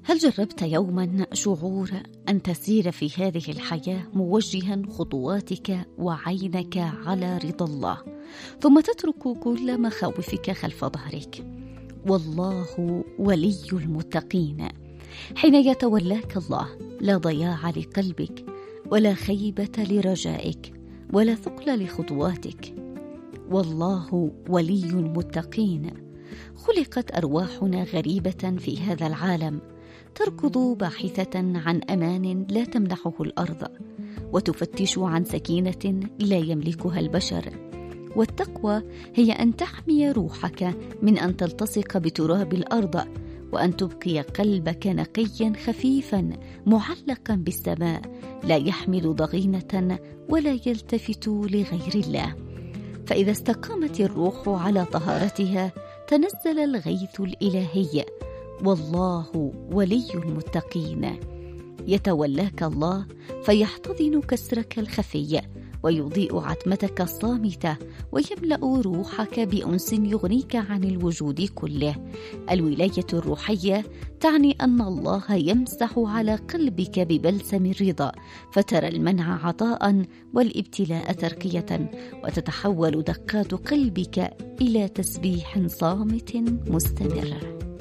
هل جربت يوما شعور أن تسير في هذه الحياة موجها خطواتك وعينك على رضا الله، ثم تترك كل مخاوفك خلف ظهرك؟ والله ولي المتقين. حين يتولاك الله لا ضياع لقلبك ولا خيبة لرجائك ولا ثقل لخطواتك. والله ولي المتقين. خلقت أرواحنا غريبة في هذا العالم، تركض باحثة عن أمان لا تمنحه الأرض، وتفتش عن سكينة لا يملكها البشر. والتقوى هي أن تحمي روحك من أن تلتصق بتراب الأرض، وأن تبقي قلبك نقيا خفيفا معلقا بالسماء، لا يحمل ضغينة ولا يلتفت لغير الله. فإذا استقامت الروح على طهارتها تنزل الغيث الإلهي. والله ولي المتقين. يتولاك الله فيحتضن كسرك الخفي، ويضيء عتمتك الصامتة، ويملأ روحك بأنس يغنيك عن الوجود كله. الولاية الروحية تعني أن الله يمسح على قلبك ببلسم الرضا، فترى المنع عطاء والابتلاء ترقية، وتتحول دقات قلبك إلى تسبيح صامت مستمر.